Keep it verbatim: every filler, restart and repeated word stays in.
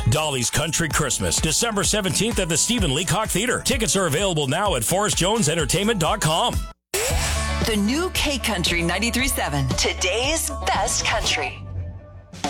Dolly's Country Christmas, December seventeenth at the Stephen Leacock Theater. Tickets are available now at forrest jones entertainment dot com. The new K Country ninety-three point seven. Today's best country.